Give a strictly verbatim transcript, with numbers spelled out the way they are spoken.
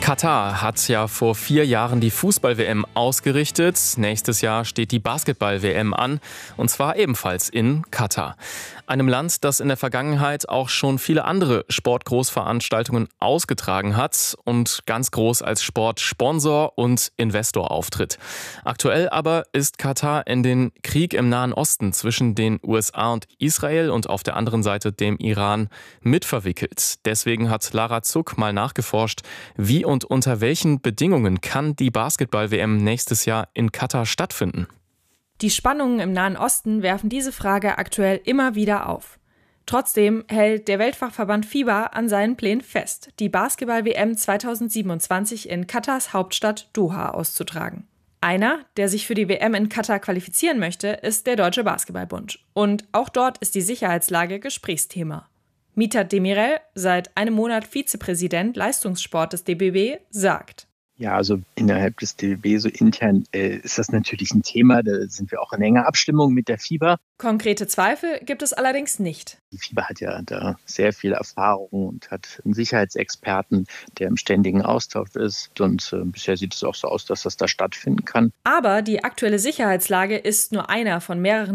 Katar hat ja vor vier Jahren die Fußball-W M ausgerichtet. Nächstes Jahr steht die Basketball-W M an, und zwar ebenfalls in Katar. Einem Land, das in der Vergangenheit auch schon viele andere Sportgroßveranstaltungen ausgetragen hat und ganz groß als Sportsponsor und Investor auftritt. Aktuell aber ist Katar in den Krieg im Nahen Osten zwischen den U S A und Israel und auf der anderen Seite dem Iran mitverwickelt. Deswegen hat Lara Zuck mal nachgeforscht, wie und unter welchen Bedingungen kann die Basketball-W M nächstes Jahr in Katar stattfinden? Die Spannungen im Nahen Osten werfen diese Frage aktuell immer wieder auf. Trotzdem hält der Weltfachverband FIBA an seinen Plänen fest, die Basketball-W M zweitausendsiebenundzwanzig in Katars Hauptstadt Doha auszutragen. Einer, der sich für die W M in Katar qualifizieren möchte, ist der Deutsche Basketballbund. Und auch dort ist die Sicherheitslage Gesprächsthema. Mithat Demirel, seit einem Monat Vizepräsident Leistungssport des D B B, sagt: Ja, also innerhalb des D B B, so intern, äh, ist das natürlich ein Thema. Da sind wir auch in enger Abstimmung mit der FIBA. Konkrete Zweifel gibt es allerdings nicht. Die FIBA hat ja da sehr viel Erfahrung und hat einen Sicherheitsexperten, der im ständigen Austausch ist. Und äh, bisher sieht es auch so aus, dass das da stattfinden kann. Aber die aktuelle Sicherheitslage ist nur einer von mehreren